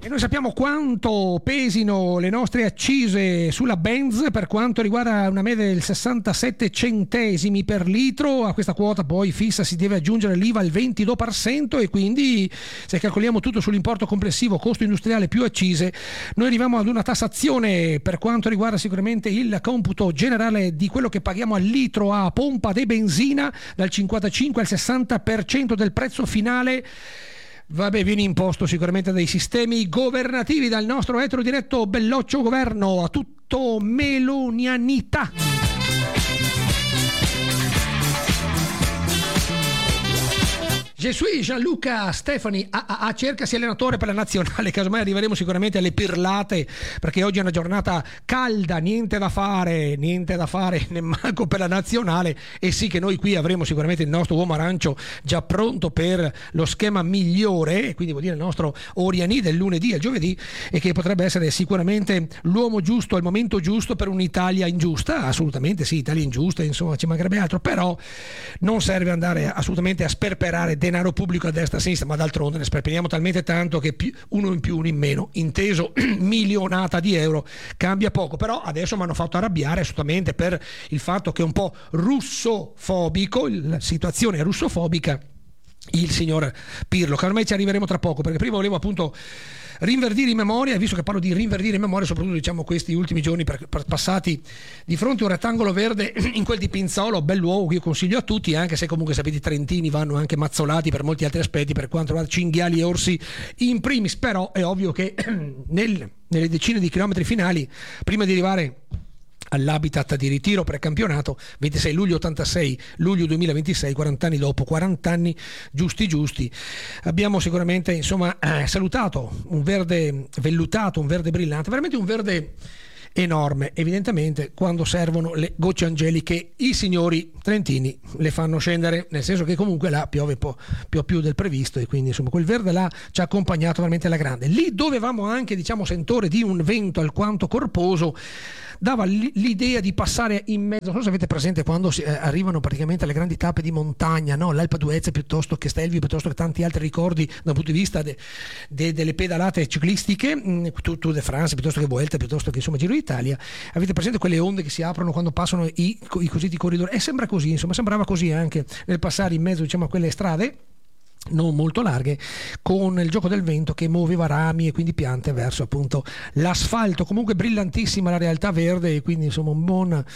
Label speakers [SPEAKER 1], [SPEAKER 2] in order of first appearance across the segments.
[SPEAKER 1] noi sappiamo quanto pesino le nostre accise sulla Benz per quanto riguarda una media del 67 centesimi per litro. A questa quota poi fissa si deve aggiungere l'IVA al 22% e quindi se calcoliamo tutto sull'importo complessivo, costo industriale più accise, noi arriviamo ad una tassazione per quanto riguarda sicuramente il computo generale di quello che paghiamo al litro a pompa di benzina dal 55 al 60% del prezzo finale. Vabbè, viene imposto sicuramente dai sistemi governativi, dal nostro eterodiretto belloccio governo a tutto melonianità. Je suis Gianluca Stefani, cercasi allenatore per la nazionale, casomai arriveremo sicuramente alle pirlate, perché oggi è una giornata calda, niente da fare nemmeno per la nazionale, e sì che noi qui avremo sicuramente il nostro uomo arancio già pronto per lo schema migliore, e quindi vuol dire il nostro Oriani del lunedì al giovedì, e che potrebbe essere sicuramente l'uomo giusto al momento giusto per un'Italia ingiusta, assolutamente sì, Italia ingiusta, insomma ci mancherebbe altro, però non serve andare assolutamente a sperperare denaro pubblico a destra e a sinistra, ma d'altronde ne sperperiamo talmente tanto che uno in più, uno in meno, inteso milionata di euro, cambia poco. Però adesso mi hanno fatto arrabbiare assolutamente per il fatto che è un po' russofobico, la situazione è russofobica, il signor Pirlo, che ormai ci arriveremo tra poco, perché prima volevo appunto rinverdire in memoria, e visto che parlo di rinverdire in memoria, soprattutto diciamo questi ultimi giorni passati di fronte a un rettangolo verde in quel di Pinzolo, bell'uovo che io consiglio a tutti, anche se comunque sapete i trentini vanno anche mazzolati per molti altri aspetti per quanto riguarda cinghiali e orsi in primis, però è ovvio che nelle decine di chilometri finali, prima di arrivare all'habitat di ritiro precampionato, 26 luglio 86, luglio 2026, 40 anni dopo, 40 anni giusti, abbiamo sicuramente insomma salutato un verde vellutato, un verde brillante, veramente un verde enorme. Evidentemente quando servono le gocce angeliche i signori trentini le fanno scendere, nel senso che comunque là piove un po' più del previsto, e quindi insomma quel verde là ci ha accompagnato veramente alla grande. Lì dove avevamo anche diciamo sentore di un vento alquanto corposo, dava l'idea di passare in mezzo, non so se avete presente quando arrivano praticamente alle grandi tappe di montagna, no? L'Alpe d'Huez piuttosto che Stelvio, piuttosto che tanti altri ricordi dal punto di vista delle pedalate ciclistiche, Tour de France piuttosto che Vuelta, piuttosto che insomma Giro d'Italia. Avete presente quelle onde che si aprono quando passano i cosiddetti corridori? E sembra così, insomma sembrava così anche nel passare in mezzo diciamo a quelle strade non molto larghe, con il gioco del vento che muoveva rami e quindi piante verso appunto l'asfalto. Comunque brillantissima la realtà verde, e quindi insomma un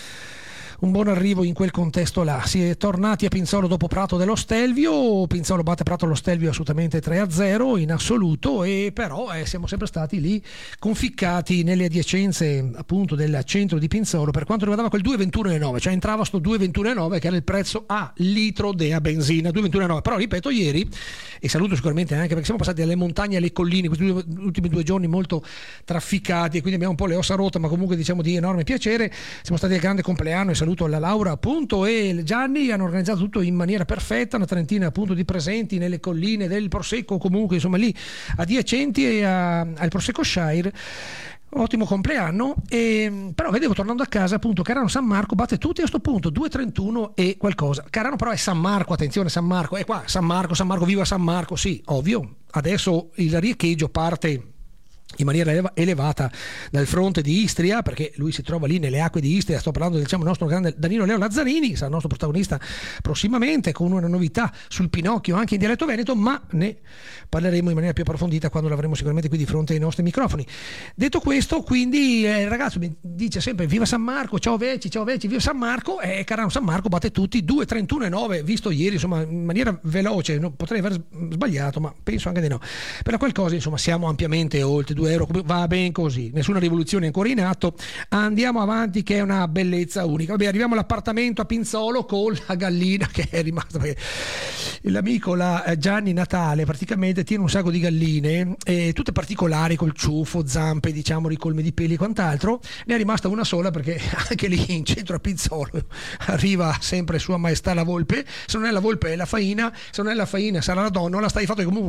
[SPEAKER 1] buon arrivo in quel contesto là. Si è tornati a Pinzolo dopo Prato dello Stelvio. Pinzolo batte Prato dello Stelvio assolutamente 3-0 in assoluto, e però siamo sempre stati lì conficcati nelle adiacenze appunto del centro di Pinzolo per quanto riguardava quel 2,21,9, cioè entrava sto 2,21,9 che era il prezzo a litro della benzina, 2,21,9. Però ripeto, ieri, e saluto sicuramente anche perché siamo passati dalle montagne alle colline questi ultimi 2 giorni molto trafficati, e quindi abbiamo un po' le ossa rotte, ma comunque diciamo di enorme piacere. Siamo stati al grande compleanno, e saluto alla Laura appunto e Gianni, hanno organizzato tutto in maniera perfetta, una trentina appunto di presenti nelle colline del Prosecco, comunque insomma lì adiacenti al Prosecco Shire. Ottimo compleanno. Però vedevo tornando a casa appunto Carano San Marco batte tutti a sto punto 2,31 e qualcosa. Carano però è San Marco, attenzione, San Marco è qua, San Marco, viva San Marco, sì, ovvio. Adesso il riecheggiò parte in maniera elevata dal fronte di Istria, perché lui si trova lì nelle acque di Istria. Sto parlando del nostro grande Danilo Leo Lazzarini, sarà il nostro protagonista prossimamente con una novità sul Pinocchio anche in dialetto veneto, ma ne parleremo in maniera più approfondita quando l'avremo sicuramente qui di fronte ai nostri microfoni. Detto questo, quindi il ragazzo mi dice sempre viva San Marco, ciao Vecchi, viva San Marco, e Carano San Marco batte tutti 2,31,9 visto ieri insomma in maniera veloce. Potrei aver sbagliato, ma penso anche di no. Per qualcosa insomma siamo ampiamente oltre 2 euro, va ben così, nessuna rivoluzione ancora in atto, andiamo avanti che è una bellezza unica. Vabbè, arriviamo all'appartamento a Pinzolo con la gallina che è rimasta, perché l'amico Gianni Natale praticamente tiene un sacco di galline, tutte particolari col ciuffo, zampe diciamo, ricolme di peli e quant'altro. Ne è rimasta una sola perché anche lì in centro a Pinzolo arriva sempre Sua Maestà la Volpe, se non è la Volpe è la Faina, se non è la Faina sarà la Donnola. Sta di fatto che comunque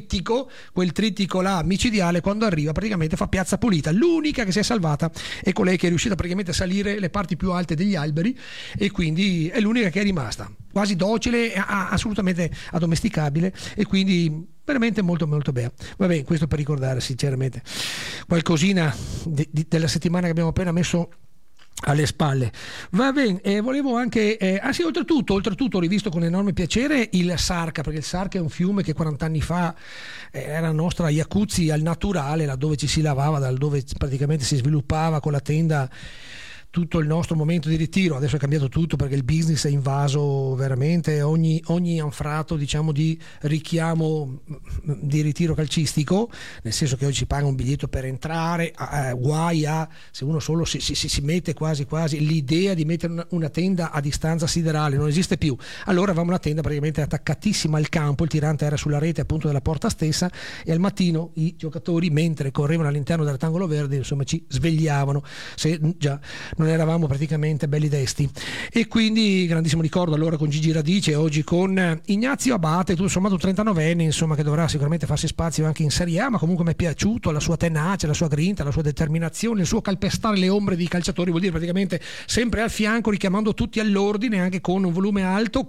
[SPEAKER 1] quel trittico là micidiale quando arriva praticamente fa piazza pulita. L'unica che si è salvata è colei che è riuscita praticamente a salire le parti più alte degli alberi, e quindi è l'unica che è rimasta quasi docile, assolutamente addomesticabile, e quindi veramente molto molto bene. Va bene, questo per ricordare sinceramente qualcosina della settimana che abbiamo appena messo alle spalle. Va bene, volevo anche sì, oltretutto ho rivisto con enorme piacere il Sarca, perché il Sarca è un fiume che 40 anni fa era la nostra jacuzzi al naturale, laddove ci si lavava, dove praticamente si sviluppava con la tenda tutto il nostro momento di ritiro. Adesso è cambiato tutto perché il business è invaso veramente ogni anfratto, diciamo, di richiamo di ritiro calcistico, nel senso che oggi si paga un biglietto per entrare, guai a se uno solo si mette quasi l'idea di mettere una tenda a distanza siderale, non esiste più. Allora avevamo una tenda praticamente attaccatissima al campo, il tirante era sulla rete appunto della porta stessa, e al mattino i giocatori, mentre correvano all'interno del rettangolo verde, insomma ci svegliavano se già non eravamo praticamente belli desti. E quindi grandissimo ricordo allora con Gigi Radice, oggi con Ignazio Abate, tutto sommato 39enne, insomma, che dovrà sicuramente farsi spazio anche in Serie A, ma comunque mi è piaciuto la sua tenacia, la sua grinta, la sua determinazione, il suo calpestare le ombre di calciatori, vuol dire praticamente sempre al fianco, richiamando tutti all'ordine, anche con un volume alto,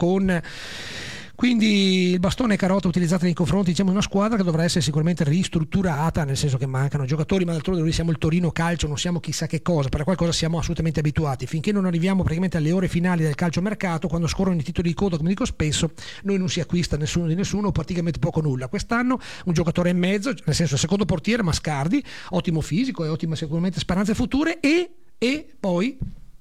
[SPEAKER 1] quindi il bastone carota utilizzato nei confronti, diciamo, di una squadra che dovrà essere sicuramente ristrutturata, nel senso che mancano giocatori, ma d'altronde noi siamo il Torino Calcio, non siamo chissà che cosa, per qualcosa siamo assolutamente abituati. Finché non arriviamo praticamente alle ore finali del calciomercato, quando scorrono i titoli di coda, come dico spesso, noi non si acquista nessuno di nessuno, praticamente poco o nulla. Quest'anno un giocatore e mezzo, nel senso il secondo portiere Mascardi, ottimo fisico e ottime sicuramente speranze future, e poi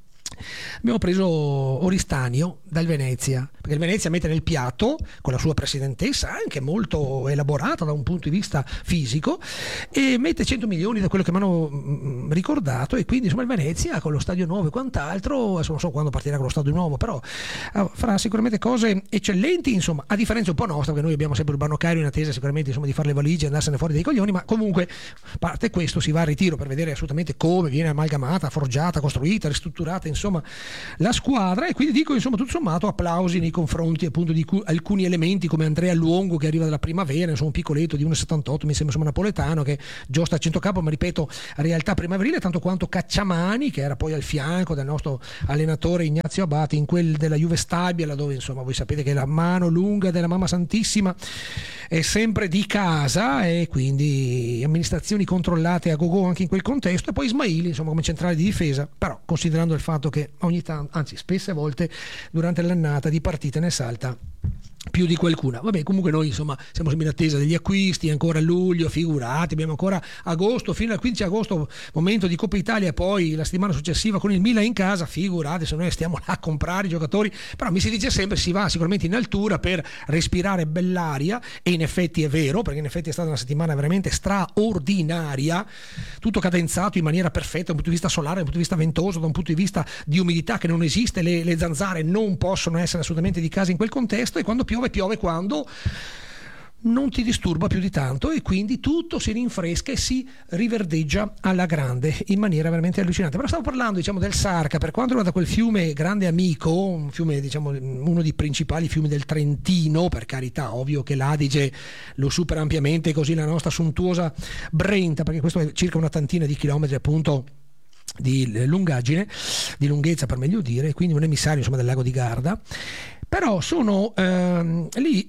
[SPEAKER 1] abbiamo preso Oristanio dal Venezia, perché il Venezia mette nel piatto, con la sua presidentessa anche molto elaborata da un punto di vista fisico, e mette 100 milioni da quello che mi hanno ricordato, e quindi insomma il Venezia con lo stadio nuovo e quant'altro, adesso non so quando partirà con lo stadio nuovo, però farà sicuramente cose eccellenti, insomma, a differenza un po' nostra, perché noi abbiamo sempre Urbano Cairo in attesa sicuramente, insomma, di fare le valigie e andarsene fuori dai coglioni, ma comunque a parte questo si va al ritiro per vedere assolutamente come viene amalgamata, forgiata, costruita, ristrutturata, insomma, la squadra. E quindi dico, insomma, tutto sommato applausi nei confronti appunto di alcuni elementi come Andrea Luongo, che arriva dalla Primavera, insomma un piccoletto di 1,78, mi sembra, insomma, napoletano, che giosta a centrocampo, ma ripeto, realtà primaverile, tanto quanto Cacciamani, che era poi al fianco del nostro allenatore Ignazio Abati in quel della Juve Stabia, laddove insomma voi sapete che la mano lunga della Mamma Santissima è sempre di casa, e quindi amministrazioni controllate a gogo anche in quel contesto. E poi Ismaili, insomma, come centrale di difesa, però considerando il fatto che ogni tanto, anzi spesse volte durante l'annata di partite ne salta più di qualcuna. Vabbè, comunque noi insomma siamo in attesa degli acquisti, ancora a luglio, figurati, abbiamo ancora agosto, fino al 15 agosto, momento di Coppa Italia, e poi la settimana successiva con il Milan in casa, figurati se noi stiamo là a comprare i giocatori. Però mi si dice sempre si va sicuramente in altura per respirare bell'aria, e in effetti è vero, perché in effetti è stata una settimana veramente straordinaria, tutto cadenzato in maniera perfetta da un punto di vista solare, da un punto di vista ventoso, da un punto di vista di umidità che non esiste, le zanzare non possono essere assolutamente di casa in quel contesto, e quando piove quando non ti disturba più di tanto, e quindi tutto si rinfresca e si riverdeggia alla grande in maniera veramente allucinante. Però stavo parlando, diciamo, del Sarca, per quanto riguarda quel fiume grande amico, un fiume, diciamo, uno dei principali fiumi del Trentino, per carità, ovvio che l'Adige lo supera ampiamente, così la nostra sontuosa Brenta, perché questo è circa una tantina di chilometri appunto di lungaggine, di lunghezza per meglio dire, quindi un emissario insomma del lago di Garda. Però sono lì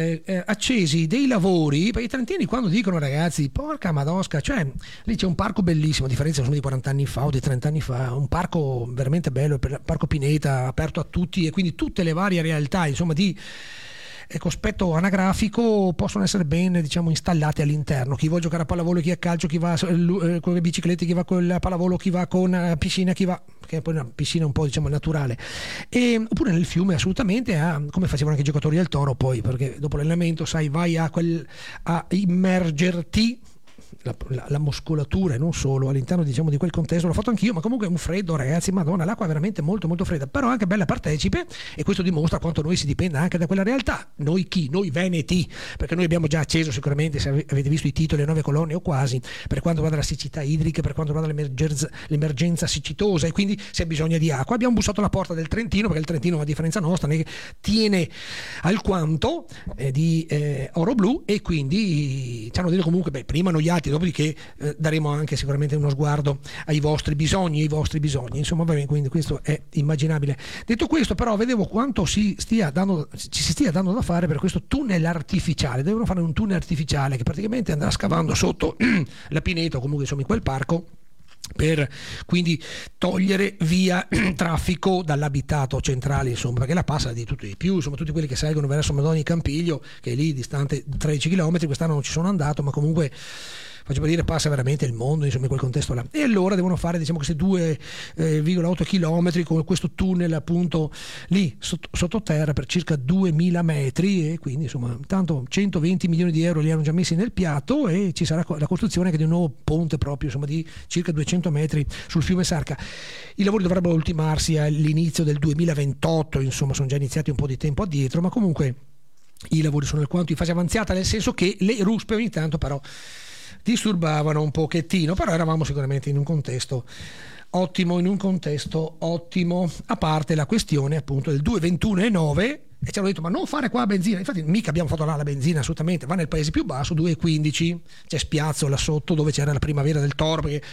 [SPEAKER 1] accesi dei lavori, perché i trentini quando dicono ragazzi porca madosca, cioè lì c'è un parco bellissimo, a differenza insomma, di 40 anni fa o di 30 anni fa, un parco veramente bello, il Parco Pineta, aperto a tutti, e quindi tutte le varie realtà insomma di cospetto anagrafico possono essere ben, diciamo, installate all'interno. Chi vuole giocare a pallavolo, chi a calcio, chi va con le biciclette, chi va con la pallavolo, chi va con piscina, chi va, che è poi una piscina un po', diciamo, naturale, oppure nel fiume assolutamente, come facevano anche i giocatori del Toro, poi perché dopo l'allenamento sai vai a immergerti la muscolatura e non solo all'interno, diciamo, di quel contesto. L'ho fatto anch'io, ma comunque è un freddo, ragazzi, madonna, l'acqua è veramente molto molto fredda, però anche bella partecipe, e questo dimostra quanto noi si dipenda anche da quella realtà. Noi veneti, perché noi abbiamo già acceso sicuramente, se avete visto i titoli, le 9 colonne o quasi, per quanto riguarda la siccità idrica, per quanto riguarda l'emergenza siccitosa, e quindi se ha bisogno di acqua abbiamo bussato alla porta del Trentino, perché il Trentino, a differenza nostra, ne tiene alquanto di oro blu, e quindi ci hanno detto comunque prima noi gli altri dopodiché daremo anche sicuramente uno sguardo ai vostri bisogni, insomma, va bene, quindi questo è immaginabile. Detto questo, però, vedevo quanto ci si stia dando da fare per questo tunnel artificiale. Devono fare un tunnel artificiale che praticamente andrà scavando sotto la pineta, o comunque insomma in quel parco, per quindi togliere via traffico dall'abitato centrale, insomma, perché la passa di tutto e di più, insomma, tutti quelli che salgono verso Madoni Campiglio, che è lì distante 13 km, quest'anno non ci sono andato, ma comunque, faccio per dire, passa veramente il mondo, insomma, in quel contesto là. E allora devono fare, diciamo, questi 2,8 km con questo tunnel appunto lì sottoterra per circa 2000 metri, e quindi insomma intanto 120 milioni di euro li hanno già messi nel piatto, e ci sarà la costruzione anche di un nuovo ponte proprio, insomma, di circa 200 metri sul fiume Sarca. I lavori dovrebbero ultimarsi all'inizio del 2028, insomma sono già iniziati un po' di tempo addietro, ma comunque i lavori sono alquanto in fase avanzata, nel senso che le ruspe ogni tanto però disturbavano un pochettino, però eravamo sicuramente in un contesto ottimo, a parte la questione appunto del 2,21,9, e ci hanno detto ma non fare qua benzina, infatti mica abbiamo fatto là la benzina, assolutamente, va nel paese più basso, 2,15, c'è Spiazzo là sotto dove c'era la primavera del toro, perché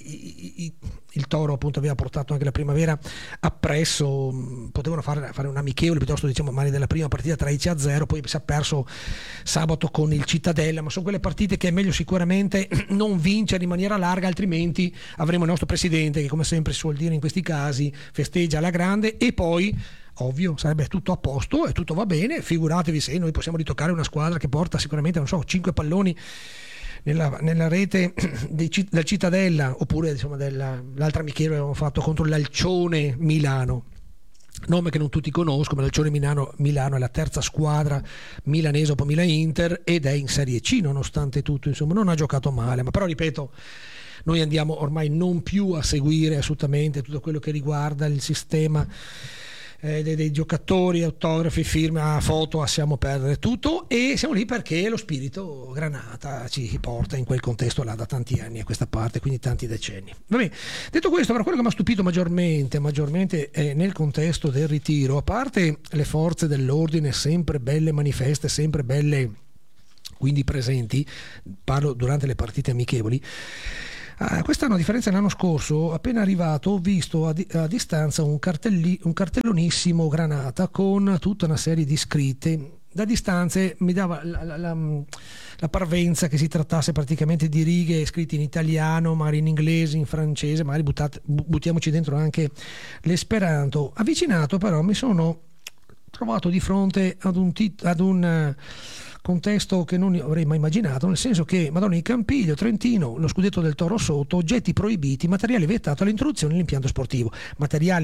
[SPEAKER 1] il toro appunto aveva portato anche la primavera appresso, potevano fare un amichevole piuttosto, diciamo, magari della prima partita 3-0, poi si è perso sabato con il Cittadella, ma sono quelle partite che è meglio sicuramente non vincere in maniera larga, altrimenti avremo il nostro presidente che, come sempre si suol dire in questi casi, festeggia alla grande, e poi ovvio sarebbe tutto a posto e tutto va bene, figuratevi se noi possiamo ritoccare una squadra che porta sicuramente, non so, 5 palloni nella rete del Cittadella, oppure insomma l'altra amichevole che abbiamo fatto contro l'Alcione Milano, nome che non tutti conoscono, ma l'Alcione Milano è la terza squadra milanese dopo Milan Inter, ed è in Serie C nonostante tutto, insomma non ha giocato male, ma però ripeto, noi andiamo ormai non più a seguire assolutamente tutto quello che riguarda il sistema dei giocatori, autografi, firme, foto, lasciamo perdere tutto, e siamo lì perché lo spirito Granata ci porta in quel contesto là da tanti anni a questa parte, quindi tanti decenni. Vabbè, detto questo, però, quello che mi ha stupito maggiormente è nel contesto del ritiro, a parte le forze dell'ordine sempre belle manifeste, sempre belle quindi presenti, parlo durante le partite amichevoli. Quest'anno, a differenza dell'anno scorso, appena arrivato ho visto a distanza un cartellonissimo Granata con tutta una serie di scritte. Da distanze mi dava la parvenza che si trattasse praticamente di righe scritte in italiano, magari in inglese, in francese, magari buttiamoci dentro anche l'esperanto. Avvicinato però mi sono trovato di fronte ad un contesto che non avrei mai immaginato, nel senso che Madonna di Campiglio, Trentino, lo scudetto del Toro sotto, oggetti proibiti, materiale vietato all'introduzione nell'impianto sportivo, al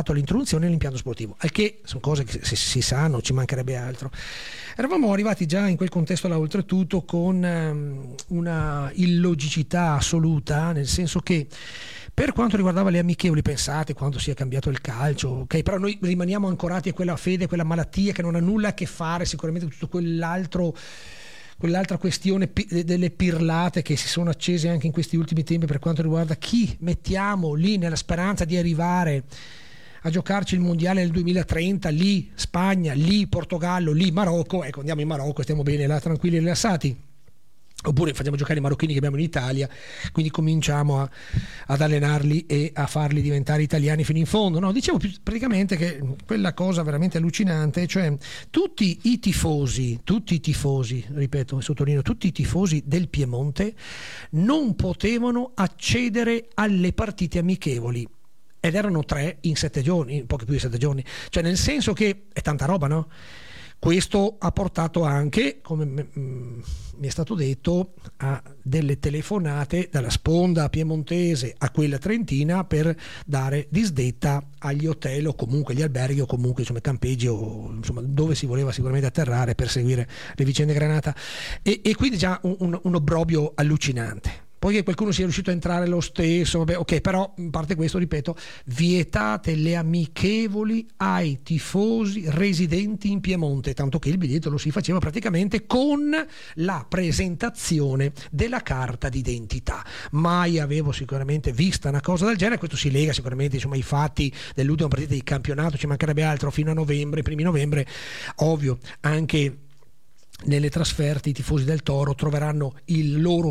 [SPEAKER 1] che sono cose che si sanno, ci mancherebbe altro. Eravamo arrivati già in quel contesto là, oltretutto con una illogicità assoluta, nel senso che per quanto riguardava le amichevoli, pensate quanto sia cambiato il calcio, ok? Però noi rimaniamo ancorati a quella fede, quella malattia che non ha nulla a che fare sicuramente con tutto quell'altra questione delle pirlate che si sono accese anche in questi ultimi tempi per quanto riguarda chi mettiamo lì nella speranza di arrivare a giocarci il mondiale nel 2030, lì Spagna, lì Portogallo, lì Marocco. Ecco, andiamo in Marocco, stiamo bene là, tranquilli e rilassati. Oppure facciamo giocare i marocchini che abbiamo in Italia, quindi cominciamo ad allenarli e a farli diventare italiani fino in fondo. No, dicevo praticamente che quella cosa veramente allucinante, cioè tutti i tifosi, ripeto e sottolineo, tutti i tifosi del Piemonte non potevano accedere alle partite amichevoli. Ed erano 3 in 7 giorni, poco più di 7 giorni. Cioè, nel senso che è tanta roba, no? Questo ha portato anche, come mi è stato detto, a delle telefonate dalla sponda piemontese a quella trentina per dare disdetta agli hotel o comunque agli alberghi o comunque insomma campeggi o insomma dove si voleva sicuramente atterrare per seguire le vicende Granata, e quindi già un obbrobio allucinante. Poi che qualcuno sia riuscito a entrare lo stesso, vabbè, ok, però a parte questo, ripeto, vietate le amichevoli ai tifosi residenti in Piemonte, tanto che il biglietto lo si faceva praticamente con la presentazione della carta d'identità. Mai avevo sicuramente vista una cosa del genere. Questo si lega sicuramente insomma ai fatti dell'ultima partita di campionato, ci mancherebbe altro, fino a novembre, primi novembre, ovvio, anche nelle trasferte i tifosi del Toro troveranno il loro settore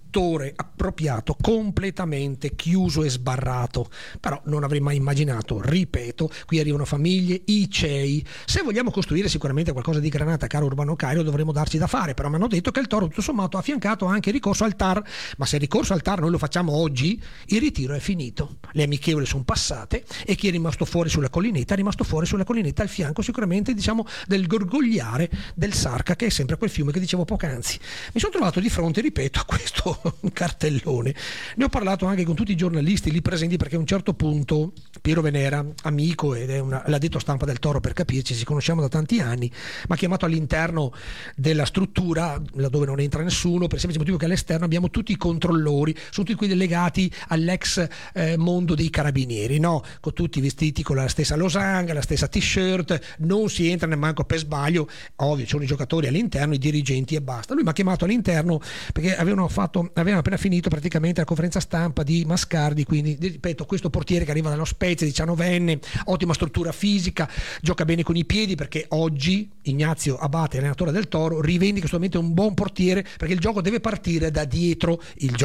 [SPEAKER 1] settore appropriato, completamente chiuso e sbarrato. Però non avrei mai immaginato, ripeto, qui arrivano famiglie, i CEI. Se vogliamo costruire sicuramente qualcosa di Granata, caro Urbano Cairo, dovremo darci da fare, però mi hanno detto che il Toro tutto sommato ha affiancato anche il ricorso al TAR, ma se il ricorso al TAR noi lo facciamo oggi, il ritiro è finito, le amichevoli sono passate e chi è rimasto fuori sulla collinetta è rimasto fuori sulla collinetta al fianco sicuramente, diciamo, del gorgogliare del Sarca, che è sempre quel fiume che dicevo poc'anzi. Mi sono trovato di fronte, ripeto, a questo cartellone. Ne ho parlato anche con tutti i giornalisti lì presenti, perché a un certo punto Piero Venera, amico ed è l'addetto stampa del Toro, per capirci, ci conosciamo da tanti anni, mi ha chiamato all'interno della struttura laddove non entra nessuno, per il semplice motivo che all'esterno abbiamo tutti i controllori, sono tutti quelli legati all'ex mondo dei carabinieri, no? Con tutti vestiti con la stessa losanga, la stessa t-shirt, non si entra neanche per sbaglio, ovvio ci sono i giocatori all'interno, i dirigenti e basta. Lui mi ha chiamato all'interno perché avevano appena finito praticamente la conferenza stampa di Mascardi, quindi ripeto, questo portiere che arriva dallo Spezia, 19enne, ottima struttura fisica, gioca bene con i piedi, perché oggi Ignazio Abate, allenatore del Toro, rivendica solamente un buon portiere, perché il gioco deve partire da dietro,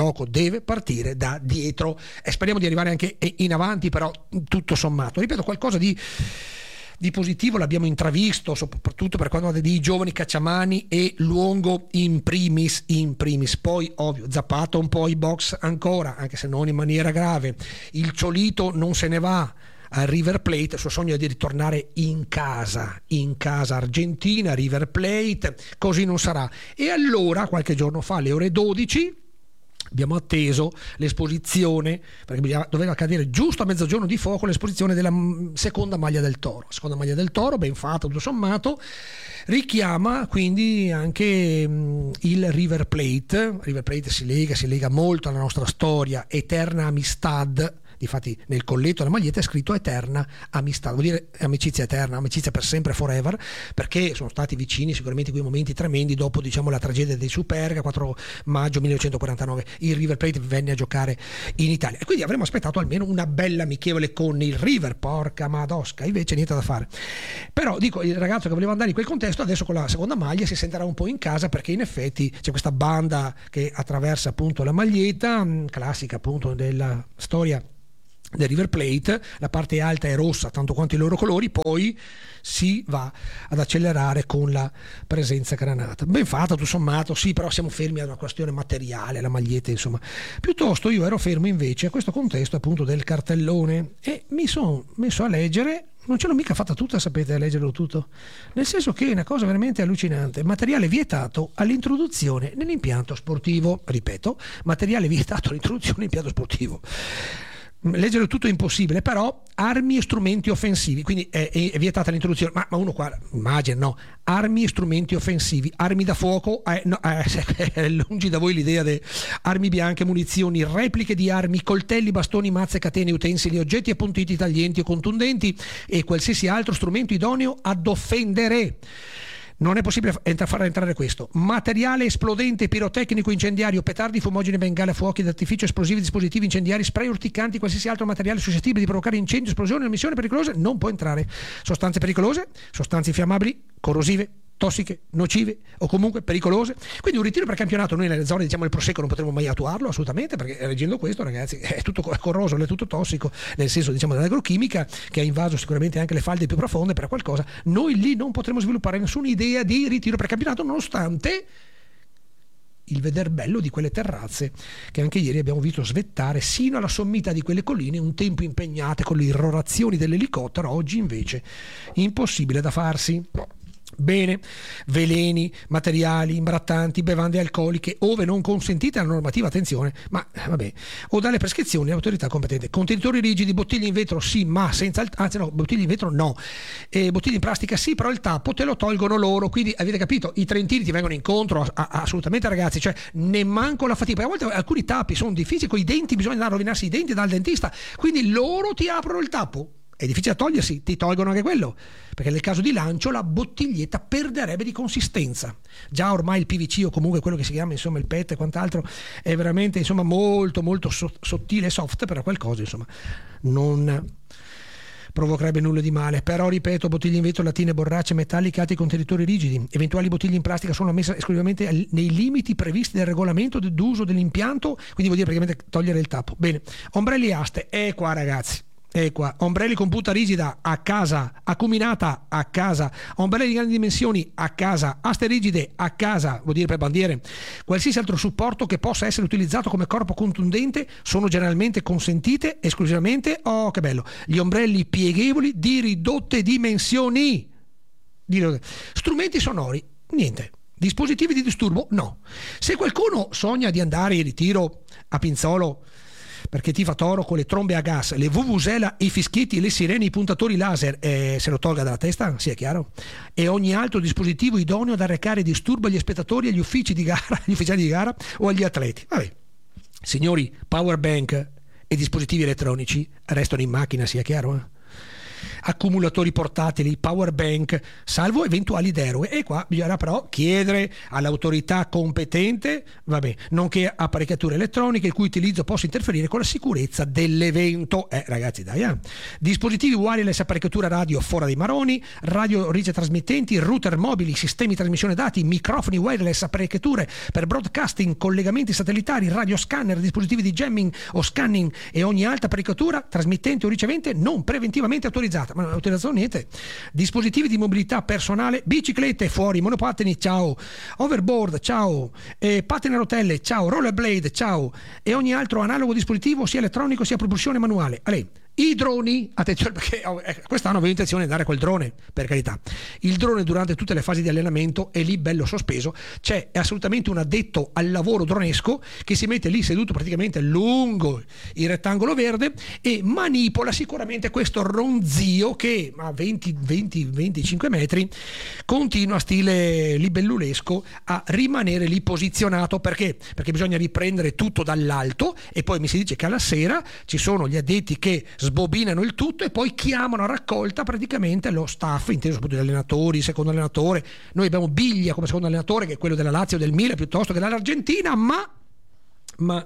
[SPEAKER 1] e speriamo di arrivare anche in avanti, però tutto sommato, ripeto, qualcosa di positivo l'abbiamo intravisto, soprattutto per quanto riguarda i giovani Cacciamani e Luongo in primis. Poi ovvio Zappato un po' i box ancora, anche se non in maniera grave. Il Ciolito non se ne va al River Plate, il suo sogno è di ritornare in casa Argentina, River Plate, così non sarà. E allora qualche giorno fa, alle ore 12, abbiamo atteso l'esposizione, perché doveva cadere giusto a mezzogiorno di fuoco, l'esposizione della seconda maglia del Toro, ben fatta tutto sommato, richiama quindi anche il River Plate si lega molto alla nostra storia, eterna amistad. Difatti nel colletto della maglietta è scritto Eterna Amistà, vuol dire amicizia eterna, amicizia per sempre, forever, perché sono stati vicini sicuramente quei momenti tremendi dopo, diciamo, la tragedia dei Superga, 4 maggio 1949 il River Plate venne a giocare in Italia, e quindi avremmo aspettato almeno una bella amichevole con il River, porca madosca, invece niente da fare. Però dico, il ragazzo che voleva andare in quel contesto adesso con la seconda maglia si sentirà un po' in casa, perché in effetti c'è questa banda che attraversa appunto la maglietta, classica appunto della storia del River Plate, la parte alta è rossa tanto quanto i loro colori, poi si va ad accelerare con la presenza granata. Ben fatta tutto sommato, sì, però siamo fermi a una questione materiale, la maglietta insomma. Piuttosto io ero fermo invece a questo contesto appunto del cartellone e mi sono messo a leggere. Non ce l'ho mica fatta tutta, sapete, a leggerlo tutto, nel senso che è una cosa veramente allucinante. Materiale vietato all'introduzione nell'impianto sportivo, ripeto, materiale vietato all'introduzione nell'impianto sportivo. Leggere tutto è impossibile, però armi e strumenti offensivi, quindi è vietata l'introduzione, ma uno qua immagina, no, armi e strumenti offensivi, armi da fuoco, è lungi da voi l'idea di armi bianche, munizioni, repliche di armi, coltelli, bastoni, mazze, catene, utensili, oggetti appuntiti, taglienti o contundenti e qualsiasi altro strumento idoneo ad offendere. Non è possibile far entrare questo. Materiale esplodente, pirotecnico, incendiario, petardi, fumogene, bengale, fuochi d'artificio, esplosivi, dispositivi incendiari, spray urticanti, qualsiasi altro materiale suscettibile di provocare incendio, esplosione, emissioni pericolose, non può entrare. Sostanze pericolose, sostanze infiammabili, corrosive, tossiche, nocive o comunque pericolose. Quindi un ritiro per campionato noi nelle zone, diciamo, del Prosecco non potremo mai attuarlo assolutamente, perché leggendo questo, ragazzi, è tutto corroso, è tutto tossico, nel senso, diciamo, dell'agrochimica, che ha invaso sicuramente anche le falde più profonde per qualcosa. Noi lì non potremo sviluppare nessuna idea di ritiro per campionato, nonostante il veder bello di quelle terrazze che anche ieri abbiamo visto svettare sino alla sommità di quelle colline, un tempo impegnate con le irrorazioni dell'elicottero, oggi invece impossibile da farsi. Bene, veleni, materiali imbrattanti, bevande alcoliche, ove non consentite dalla normativa, attenzione, ma vabbè, o dalle prescrizioni dell'autorità competente. Contenitori rigidi, bottiglie in vetro sì, ma senza bottiglie in vetro no, bottiglie in plastica sì, però il tappo te lo tolgono loro, quindi avete capito, i trentini ti vengono incontro assolutamente, ragazzi, cioè ne manco la fatica, perché a volte alcuni tappi sono difficili, con i denti bisogna andare a rovinarsi i denti dal dentista, quindi loro ti aprono il tappo. È difficile da togliersi, ti tolgono anche quello, perché nel caso di lancio la bottiglietta perderebbe di consistenza. Già ormai il PVC, o comunque quello che si chiama insomma il PET e quant'altro, è veramente insomma molto molto sottile e soft, però qualcosa insomma non provocherebbe nulla di male. Però ripeto, bottiglie in vetro, lattine, borracce, metalliche, altri contenitori rigidi, eventuali bottiglie in plastica sono ammesse esclusivamente nei limiti previsti dal regolamento d'uso dell'impianto, quindi vuol dire praticamente togliere il tappo. Bene, ombrelli e aste, qua ragazzi. Qua, ombrelli con punta rigida a casa, acuminata a casa, ombrelli di grandi dimensioni a casa, aste rigide a casa, vuol dire per bandiere. Qualsiasi altro supporto che possa essere utilizzato come corpo contundente sono generalmente consentite esclusivamente, che bello, gli ombrelli pieghevoli di ridotte dimensioni. Strumenti sonori, niente. Dispositivi di disturbo, no. Se qualcuno sogna di andare in ritiro a Pinzolo perché ti fa toro con le trombe a gas, le vuvuzela, i fischietti, le sirene, i puntatori laser, se lo tolga dalla testa, sì, è chiaro, e ogni altro dispositivo idoneo ad arrecare disturbo agli spettatori, agli uffici di gara, agli ufficiali di gara o agli atleti. Vabbè, signori, power bank e dispositivi elettronici restano in macchina, sia chiaro, accumulatori portatili, power bank, salvo eventuali deroghe, e qua bisognerà però chiedere all'autorità competente, nonché apparecchiature elettroniche il cui utilizzo possa interferire con la sicurezza dell'evento. Ragazzi, dai, dispositivi wireless, apparecchiatura radio fuori dai maroni, radio ricetrasmittenti, router mobili, sistemi di trasmissione dati, microfoni wireless, apparecchiature per broadcasting, collegamenti satellitari, radio scanner, dispositivi di jamming o scanning e ogni altra apparecchiatura trasmittente o ricevente non preventivamente autorizzata. Ma non ho utilizzato niente. Dispositivi di mobilità personale, biciclette fuori, monopattini, ciao, overboard, ciao, pattini a rotelle, ciao, rollerblade, ciao, e ogni altro analogo dispositivo sia elettronico sia a propulsione manuale. I droni, attenzione, perché quest'anno avevo intenzione di andare col drone, per carità. Il drone durante tutte le fasi di allenamento è lì bello sospeso, c'è assolutamente un addetto al lavoro dronesco che si mette lì seduto praticamente lungo il rettangolo verde e manipola sicuramente questo ronzio che a 20-25 metri continua stile libellulesco a rimanere lì posizionato. Perché? Perché bisogna riprendere tutto dall'alto, e poi mi si dice che alla sera ci sono gli addetti che sbobinano il tutto e poi chiamano a raccolta praticamente lo staff, inteso soprattutto gli allenatori, il secondo allenatore. Noi abbiamo Biglia come secondo allenatore, che è quello della Lazio, del Milan piuttosto che dell'Argentina, ma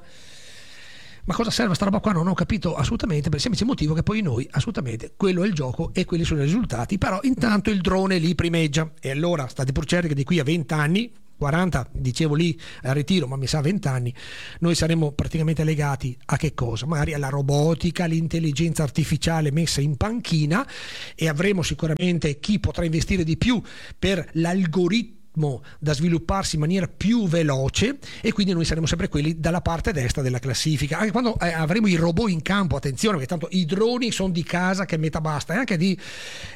[SPEAKER 1] cosa serve sta roba qua? Non ho capito assolutamente, per il semplice motivo che poi noi assolutamente quello è il gioco e quelli sono i risultati, però intanto il drone lì primeggia. E allora state pur certi che di qui a 20 anni 40, dicevo lì al ritiro, ma mi sa 20 anni, noi saremo praticamente legati a che cosa? Magari alla robotica, all'intelligenza artificiale messa in panchina, e avremo sicuramente chi potrà investire di più per l'algoritmo da svilupparsi in maniera più veloce, e quindi noi saremo sempre quelli dalla parte destra della classifica. Anche quando avremo i robot in campo, attenzione, perché tanto i droni sono di casa che metà basta, e anche di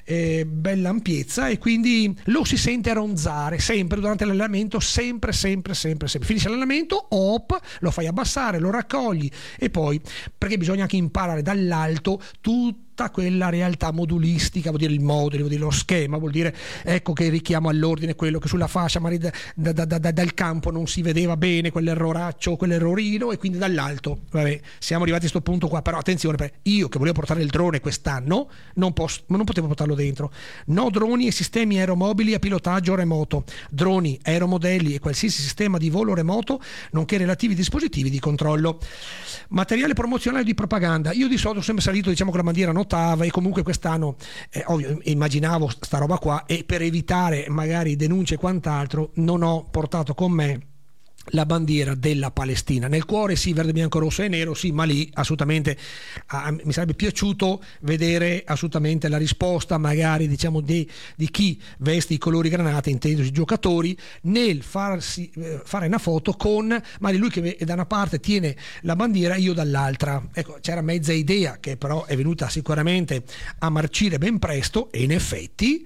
[SPEAKER 1] bella ampiezza, e quindi lo si sente ronzare sempre durante l'allenamento, sempre. Finisce l'allenamento, lo fai abbassare, lo raccogli, e poi, perché bisogna anche imparare dall'alto tutta quella realtà modulistica, vuol dire il modulo, vuol dire lo schema, vuol dire ecco che richiamo all'ordine quello che sulla fascia magari dal campo non si vedeva bene, quell'erroraccio, quell'errorino, e quindi dall'alto siamo arrivati a questo punto qua. Però attenzione, perché io che volevo portare il drone quest'anno non potevo portarlo dentro. No droni e sistemi aeromobili a pilotaggio remoto, droni, aeromodelli e qualsiasi sistema di volo remoto, nonché relativi dispositivi di controllo. Materiale promozionale di propaganda, io di solito ho sempre salito con la bandiera notava, e comunque quest'anno ovvio, immaginavo sta roba qua, e per evitare magari denunce e quant'altro non ho portato con me la bandiera della Palestina. Nel cuore sì, verde, bianco, rosso e nero, sì, ma lì assolutamente mi sarebbe piaciuto vedere assolutamente la risposta magari di chi veste i colori granate, intendo i giocatori, nel fare una foto con magari lui che da una parte tiene la bandiera, io dall'altra. Ecco, c'era mezza idea che però è venuta sicuramente a marcire ben presto, e in effetti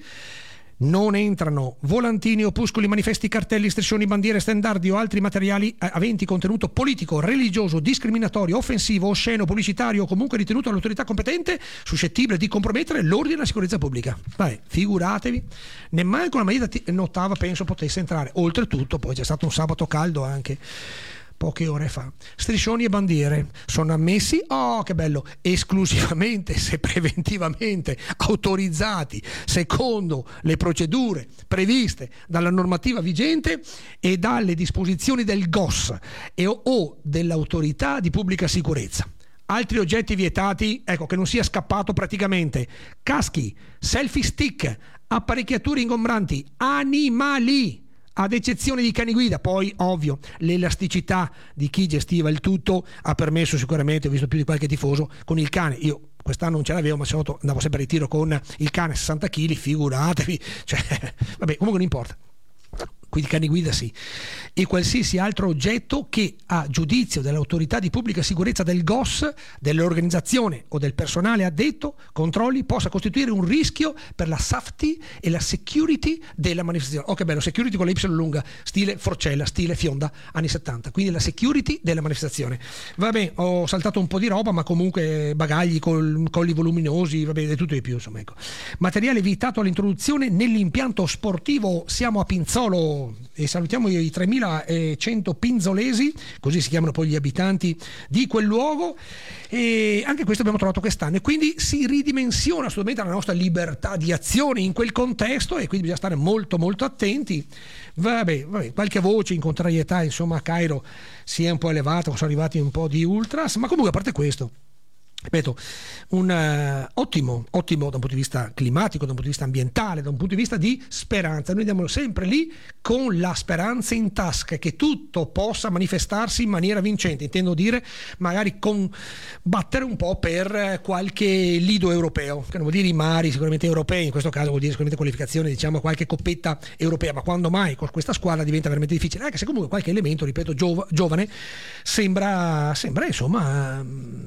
[SPEAKER 1] non entrano volantini, opuscoli, manifesti, cartelli, striscioni, bandiere, standardi o altri materiali aventi contenuto politico, religioso, discriminatorio, offensivo, osceno, pubblicitario o comunque ritenuto dall'autorità competente suscettibile di compromettere l'ordine e la sicurezza pubblica. Figuratevi, nemmeno con la maglia notava penso potesse entrare. Oltretutto poi c'è stato un sabato caldo anche poche ore fa. Striscioni e bandiere sono ammessi, che bello, esclusivamente se preventivamente autorizzati secondo le procedure previste dalla normativa vigente e dalle disposizioni del GOS o dell'autorità di pubblica sicurezza. altri oggetti vietati, ecco, che non sia scappato praticamente: caschi, selfie stick, apparecchiature ingombranti, animali, ad eccezione di cani guida. Poi ovvio, l'elasticità di chi gestiva il tutto ha permesso sicuramente, ho visto più di qualche tifoso con il cane, io quest'anno non ce l'avevo, ma se no andavo sempre a ritiro con il cane 60 kg, figuratevi, cioè, vabbè, comunque non importa. Quindi cani guida sì, e qualsiasi altro oggetto che a giudizio dell'autorità di pubblica sicurezza del GOS, dell'organizzazione o del personale addetto controlli possa costituire un rischio per la safety e la security della manifestazione. Oh che bello, security con la Y lunga, stile Forcella, stile Fionda, anni 70, quindi la security della manifestazione. Vabbè, ho saltato un po' di roba, ma comunque bagagli, colli voluminosi, vabbè, di tutto e di più, insomma, ecco. Materiale vietato all'introduzione nell'impianto sportivo, siamo a Pinzolo, e salutiamo i 3100 pinzolesi, così si chiamano poi gli abitanti di quel luogo, e anche questo abbiamo trovato quest'anno, e quindi si ridimensiona assolutamente la nostra libertà di azione in quel contesto, e quindi bisogna stare molto molto attenti. Vabbè, qualche voce in contrarietà, insomma, a Cairo si è un po' elevata, sono arrivati un po' di ultras, ma comunque a parte questo, ripeto, un ottimo da un punto di vista climatico, da un punto di vista ambientale, da un punto di vista di speranza. Noi andiamo sempre lì con la speranza in tasca che tutto possa manifestarsi in maniera vincente, intendo dire magari battere un po' per qualche lido europeo, che non vuol dire i mari sicuramente europei, in questo caso vuol dire sicuramente qualificazione, diciamo, qualche coppetta europea, ma quando mai con questa squadra diventa veramente difficile, anche se comunque qualche elemento, ripeto, giovane sembra insomma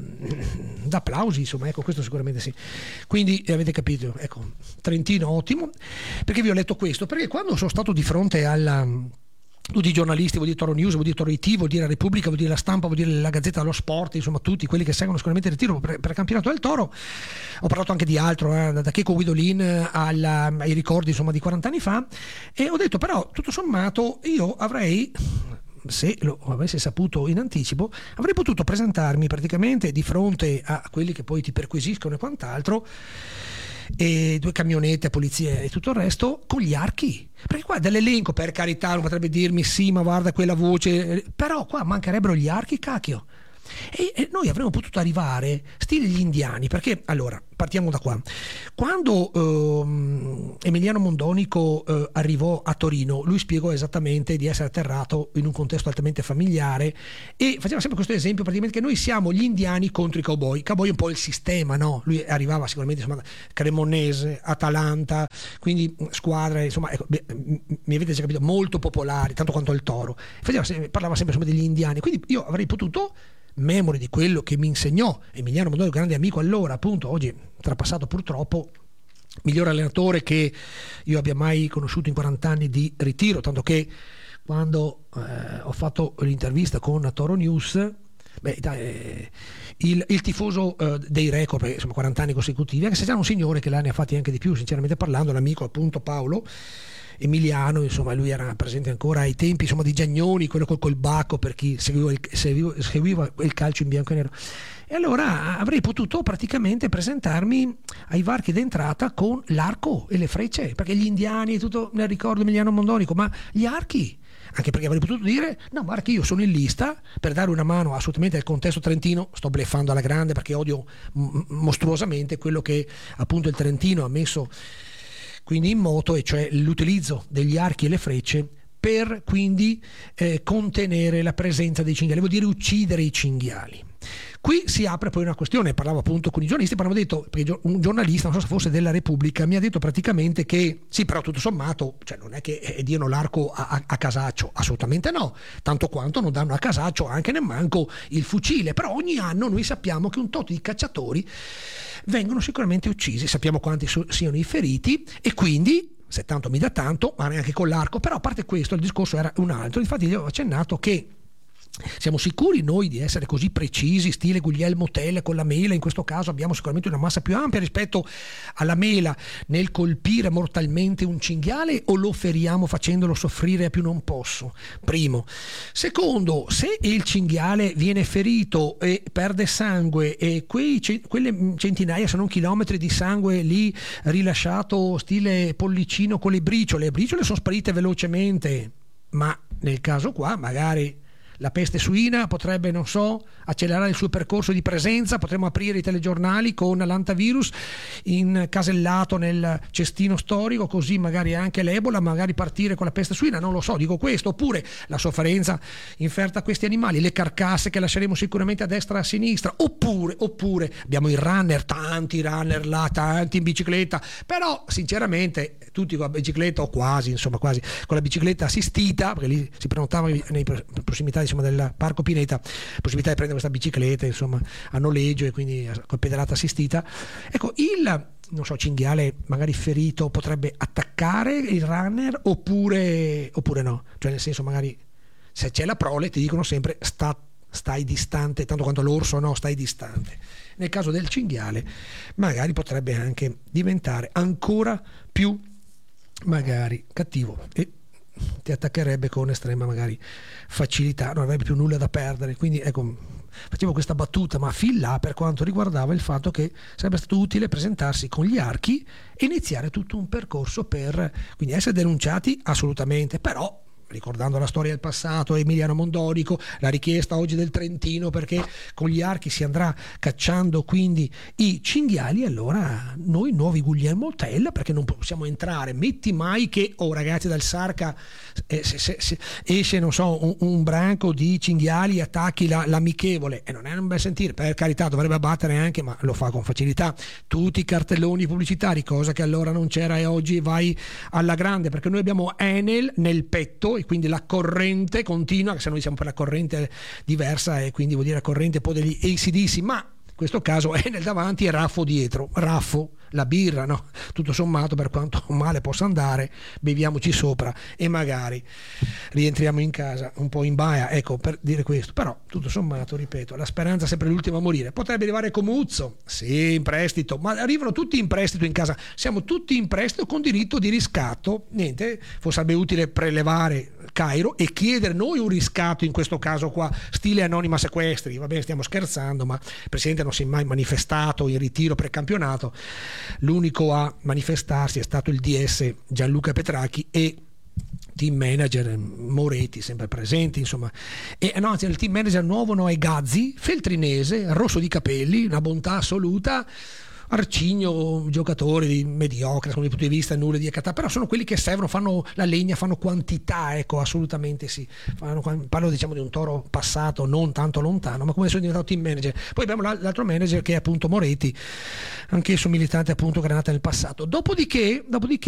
[SPEAKER 1] d'applausi, insomma, ecco, questo sicuramente sì. Quindi avete capito, ecco, Trentino ottimo. Perché vi ho letto questo? Perché quando sono stato di fronte tutti i giornalisti, vuol dire Toro News, vuol dire Toro IT, vuol dire la Repubblica, vuol dire la Stampa, vuol dire la Gazzetta dello Sport, insomma tutti quelli che seguono sicuramente il ritiro per il campionato del Toro, ho parlato anche di altro, da Checco Guidolin ai ricordi, insomma, di 40 anni fa, e ho detto però tutto sommato io avrei, se lo avessi saputo in anticipo, avrei potuto presentarmi praticamente di fronte a quelli che poi ti perquisiscono e quant'altro, e 2 camionette, polizia e tutto il resto, con gli archi, perché qua dall'elenco, per carità, uno potrebbe dirmi sì, ma guarda quella voce, però qua mancherebbero gli archi, cacchio. E noi avremmo potuto arrivare stile gli indiani, perché allora partiamo da qua. Quando Emiliano Mondonico arrivò a Torino, lui spiegò esattamente di essere atterrato in un contesto altamente familiare, e faceva sempre questo esempio praticamente che noi siamo gli indiani contro i cowboy. Cowboy è un po' il sistema, no? Lui arrivava sicuramente, insomma, Cremonese, Atalanta, quindi squadre, insomma, ecco, mi avete già capito, molto popolari, tanto quanto il Toro. Parlava sempre, insomma, degli indiani, quindi io avrei potuto, memore di quello che mi insegnò Emiliano Mondonico, grande amico allora, appunto, oggi trapassato purtroppo, miglior allenatore che io abbia mai conosciuto in 40 anni di ritiro, tanto che quando ho fatto l'intervista con Toro News, il tifoso dei record, perché insomma 40 anni consecutivi, anche se c'era un signore che ne ha fatti anche di più, sinceramente parlando, l'amico appunto Paolo Emiliano, insomma, lui era presente ancora ai tempi, insomma, di Giagnoni, quello col bacco, per chi seguiva il calcio in bianco e nero. E allora avrei potuto praticamente presentarmi ai varchi d'entrata con l'arco e le frecce, perché gli indiani e tutto, ne ricordo Emiliano Mondonico, ma gli archi, anche perché avrei potuto dire no, guarda che io sono in lista per dare una mano assolutamente al contesto trentino. Sto bleffando alla grande perché odio mostruosamente quello che appunto il Trentino ha messo quindi in moto, e cioè l'utilizzo degli archi e le frecce per quindi contenere la presenza dei cinghiali, vuol dire uccidere i cinghiali. Qui si apre poi una questione, parlavo appunto con i giornalisti, mi hanno detto, perché un giornalista, non so se fosse della Repubblica, mi ha detto praticamente che sì, però tutto sommato, cioè non è che diano l'arco a casaccio, assolutamente no, tanto quanto non danno a casaccio anche nemmanco il fucile, però ogni anno noi sappiamo che un tot di cacciatori vengono sicuramente uccisi, sappiamo quanti siano i feriti, e quindi se tanto mi dà tanto, ma neanche con l'arco. Però a parte questo il discorso era un altro, infatti gli ho accennato che siamo sicuri noi di essere così precisi, stile Guglielmo Tell con la mela, in questo caso abbiamo sicuramente una massa più ampia rispetto alla mela nel colpire mortalmente un cinghiale, o lo feriamo facendolo soffrire a più non posso? Primo. Secondo, se il cinghiale viene ferito e perde sangue, e quelle centinaia se non chilometri di sangue lì rilasciato stile pollicino con le briciole sono sparite velocemente, ma nel caso qua magari la peste suina potrebbe, non so, accelerare il suo percorso di presenza, potremmo aprire i telegiornali con l'antivirus incasellato nel cestino storico, così magari anche l'Ebola, magari partire con la peste suina, non lo so, dico questo. Oppure la sofferenza inferta a questi animali, le carcasse che lasceremo sicuramente a destra e a sinistra, oppure abbiamo i runner, tanti runner là, tanti in bicicletta, però sinceramente tutti con la bicicletta o quasi, insomma quasi con la bicicletta assistita, perché lì si prenotava nei prossimità, insomma, del Parco Pineta, possibilità di prendere questa bicicletta, insomma, a noleggio e quindi con pedalata assistita. Ecco, il, non so, cinghiale magari ferito potrebbe attaccare il runner oppure no, cioè nel senso, magari se c'è la prole ti dicono sempre stai distante, tanto quanto l'orso no, stai distante. Nel caso del cinghiale magari potrebbe anche diventare ancora più magari cattivo e ti attaccherebbe con estrema magari facilità, non avrebbe più nulla da perdere. Quindi ecco, facevo questa battuta ma fin là per quanto riguardava il fatto che sarebbe stato utile presentarsi con gli archi e iniziare tutto un percorso per quindi essere denunciati assolutamente, però ricordando la storia del passato, Emiliano Mondonico, la richiesta oggi del Trentino perché con gli archi si andrà cacciando quindi i cinghiali, allora noi nuovi Guglielmo Tell, perché non possiamo entrare, metti mai che ragazzi dal Sarca se esce non so un branco di cinghiali, attacchi l'amichevole e non è un bel sentire, per carità dovrebbe abbattere anche, ma lo fa con facilità, tutti i cartelloni pubblicitari, cosa che allora non c'era e oggi vai alla grande, perché noi abbiamo Enel nel petto e quindi la corrente continua, che se noi siamo per la corrente diversa e quindi vuol dire la corrente poi degli AC/DC, ma in questo caso è nel davanti e Raffo dietro. Raffo, la birra, no? Tutto sommato, per quanto male possa andare, beviamoci sopra e magari rientriamo in casa un po' in baia, ecco, per dire questo. Però tutto sommato, ripeto, la speranza è sempre l'ultima a morire. Potrebbe arrivare Comuzzo, sì, in prestito, ma arrivano tutti in prestito in casa, siamo tutti in prestito con diritto di riscatto. Niente, sarebbe utile prelevare Cairo e chiedere noi un riscatto, in questo caso qua stile Anonima Sequestri, va bene, stiamo scherzando, ma il presidente non si è mai manifestato in ritiro pre-campionato, l'unico a manifestarsi è stato il DS Gianluca Petracchi e team manager Moretti sempre presenti, insomma, e no, anzi, il team manager nuovo no, è Gazzi, feltrinese, rosso di capelli, una bontà assoluta, arcigno, giocatore di mediocre dal punto di vista, nulla di accatà, però sono quelli che servono, fanno la legna, fanno quantità, ecco, assolutamente sì. Parlo diciamo di un Toro passato non tanto lontano, ma come sono diventato team manager. Poi abbiamo l'altro manager che è appunto Moretti, anch'esso militante appunto Granata nel passato. Dopodiché